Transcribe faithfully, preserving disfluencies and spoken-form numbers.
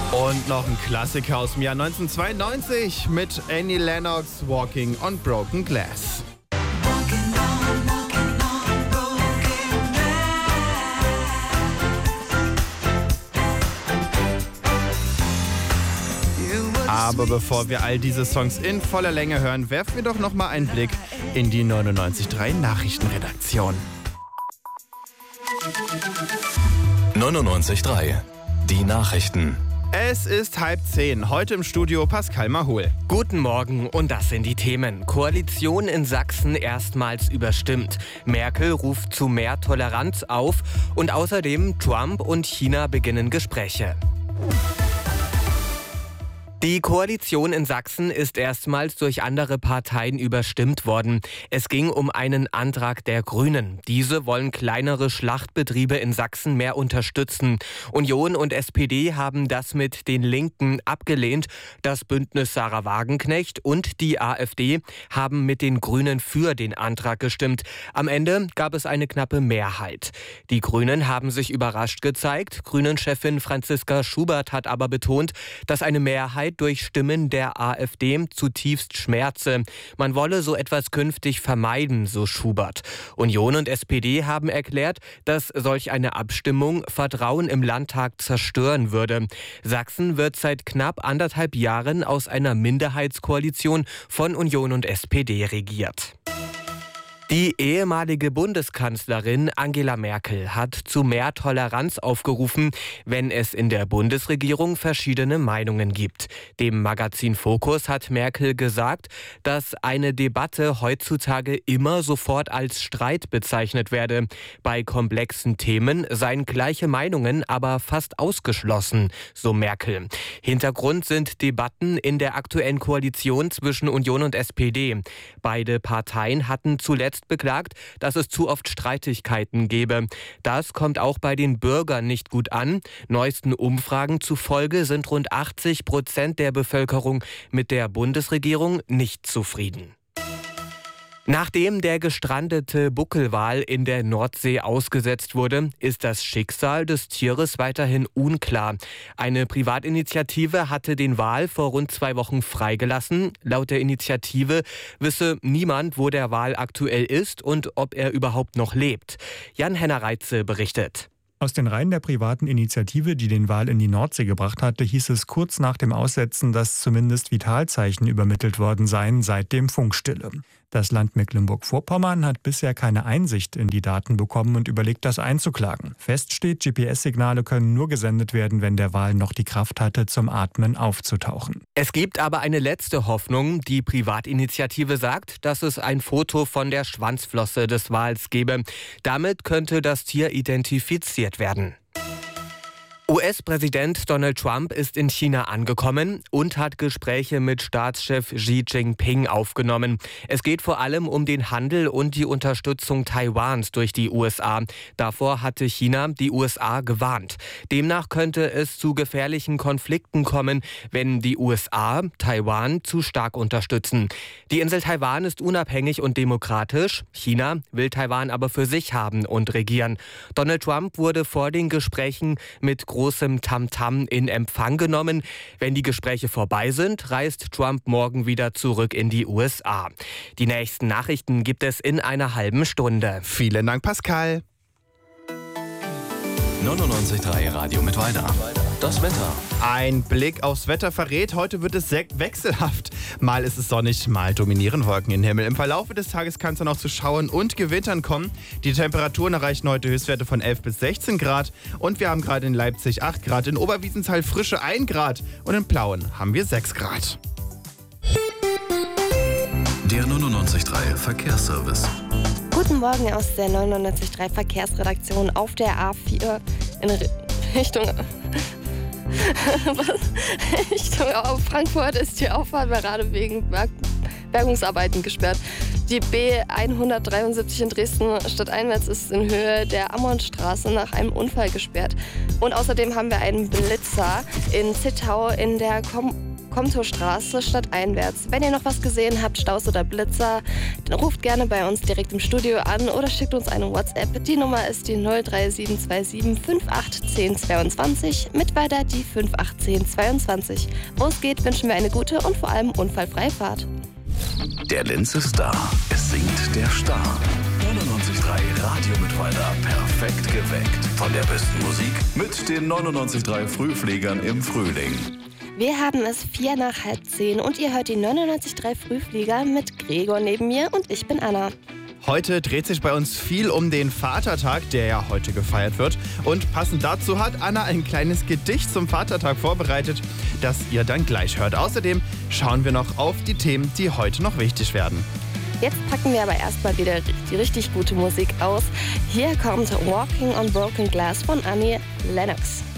Und noch ein Klassiker aus dem Jahr neunzehnhundertzweiundneunzig mit Annie Lennox, Walking on Broken Glass. Aber bevor wir all diese Songs in voller Länge hören, werfen wir doch noch mal einen Blick in die neunundneunzig Komma drei Nachrichtenredaktion. neunundneunzig Komma drei Die Nachrichten. Es ist halb zehn. Heute im Studio Pascal Mahol. Guten Morgen und das sind die Themen. Koalition in Sachsen erstmals überstimmt. Merkel ruft zu mehr Toleranz auf und außerdem Trump und China beginnen Gespräche. Die Koalition in Sachsen ist erstmals durch andere Parteien überstimmt worden. Es ging um einen Antrag der Grünen. Diese wollen kleinere Schlachtbetriebe in Sachsen mehr unterstützen. Union und S P D haben das mit den Linken abgelehnt. Das Bündnis Sarah Wagenknecht und die AfD haben mit den Grünen für den Antrag gestimmt. Am Ende gab es eine knappe Mehrheit. Die Grünen haben sich überrascht gezeigt. Grünen-Chefin Franziska Schubert hat aber betont, dass eine Mehrheit durch Stimmen der AfD zutiefst schmerze. Man wolle so etwas künftig vermeiden, so Schubert. Union und S P D haben erklärt, dass solch eine Abstimmung Vertrauen im Landtag zerstören würde. Sachsen wird seit knapp anderthalb Jahren aus einer Minderheitskoalition von Union und S P D regiert. Die ehemalige Bundeskanzlerin Angela Merkel hat zu mehr Toleranz aufgerufen, wenn es in der Bundesregierung verschiedene Meinungen gibt. Dem Magazin Focus hat Merkel gesagt, dass eine Debatte heutzutage immer sofort als Streit bezeichnet werde. Bei komplexen Themen seien gleiche Meinungen aber fast ausgeschlossen, so Merkel. Hintergrund sind Debatten in der aktuellen Koalition zwischen Union und S P D. Beide Parteien hatten zuletzt beklagt, dass es zu oft Streitigkeiten gebe. Das kommt auch bei den Bürgern nicht gut an. Neuesten Umfragen zufolge sind rund achtzig Prozent der Bevölkerung mit der Bundesregierung nicht zufrieden. Nachdem der gestrandete Buckelwal in der Nordsee ausgesetzt wurde, ist das Schicksal des Tieres weiterhin unklar. Eine Privatinitiative hatte den Wal vor rund zwei Wochen freigelassen. Laut der Initiative wisse niemand, wo der Wal aktuell ist und ob er überhaupt noch lebt. Jan-Henner Reitze berichtet. Aus den Reihen der privaten Initiative, die den Wal in die Nordsee gebracht hatte, hieß es kurz nach dem Aussetzen, dass zumindest Vitalzeichen übermittelt worden seien, seitdem Funkstille. Das Land Mecklenburg-Vorpommern hat bisher keine Einsicht in die Daten bekommen und überlegt, das einzuklagen. Fest steht, G P S-Signale können nur gesendet werden, wenn der Wal noch die Kraft hatte, zum Atmen aufzutauchen. Es gibt aber eine letzte Hoffnung. Die Privatinitiative sagt, dass es ein Foto von der Schwanzflosse des Wals gebe. Damit könnte das Tier identifiziert werden. U S-Präsident Donald Trump ist in China angekommen und hat Gespräche mit Staatschef Xi Jinping aufgenommen. Es geht vor allem um den Handel und die Unterstützung Taiwans durch die U S A. Davor hatte China die U S A gewarnt. Demnach könnte es zu gefährlichen Konflikten kommen, wenn die U S A Taiwan zu stark unterstützen. Die Insel Taiwan ist unabhängig und demokratisch. China will Taiwan aber für sich haben und regieren. Donald Trump wurde vor den Gesprächen mit großem Tamtam in Empfang genommen. Wenn die Gespräche vorbei sind, reist Trump morgen wieder zurück in die U S A. Die nächsten Nachrichten gibt es in einer halben Stunde. Vielen Dank, Pascal. neunundneunzig Komma drei Radio mit weiter. Das Wetter. Ein Blick aufs Wetter verrät, heute wird es wechselhaft. Mal ist es sonnig, mal dominieren Wolken im Himmel. Im Verlauf des Tages kann es dann auch zu Schauern und Gewittern kommen. Die Temperaturen erreichen heute Höchstwerte von elf bis sechzehn Grad. Und wir haben gerade in Leipzig acht Grad, in Oberwiesenthal frische ein Grad und in Plauen haben wir sechs Grad. Der neunundneunzig Komma drei Verkehrsservice. Guten Morgen aus der neunundneunzig Komma drei Verkehrsredaktion auf der A vier in Richtung... Richtung Frankfurt ist die Auffahrt gerade wegen Berg Bergungsarbeiten gesperrt. Die B hundertdreiundsiebzig in Dresden stadteinwärts ist in Höhe der Ammonstraße nach einem Unfall gesperrt. Und außerdem haben wir einen Blitzer in Zittau in der Kom Komtostraße stadteinwärts. Wenn ihr noch was gesehen habt, Staus oder Blitzer, dann ruft gerne bei uns direkt im Studio an oder schickt uns eine WhatsApp. Die Nummer ist die null drei sieben zwei sieben fünf acht eins null zwei zwei, mit weiter die fünf acht eins null zwei zwei. Wo es geht, wünschen wir eine gute und vor allem unfallfreie Fahrt. Der Linz ist da. Es singt der Star. neunundneunzig Komma drei Radio Mittweida. Perfekt geweckt. Von der besten Musik mit den neunundneunzig Komma drei Frühfliegern im Frühling. Wir haben es vier nach halb zehn und ihr hört die neunundneunzig Komma drei Frühflieger mit Gregor neben mir und ich bin Anna. Heute dreht sich bei uns viel um den Vatertag, der ja heute gefeiert wird. Und passend dazu hat Anna ein kleines Gedicht zum Vatertag vorbereitet, das ihr dann gleich hört. Außerdem schauen wir noch auf die Themen, die heute noch wichtig werden. Jetzt packen wir aber erstmal wieder die richtig gute Musik aus. Hier kommt Walking on Broken Glass von Annie Lennox.